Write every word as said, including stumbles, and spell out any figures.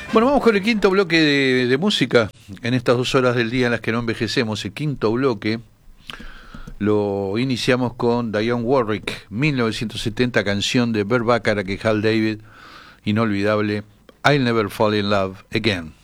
Bueno, vamos con el quinto bloque de, de música en estas dos horas del día en las que no envejecemos. El quinto bloque lo iniciamos con Dionne Warwick, mil novecientos setenta, canción de Burt Bacharach y Hal David, inolvidable, I'll Never Fall in Love Again.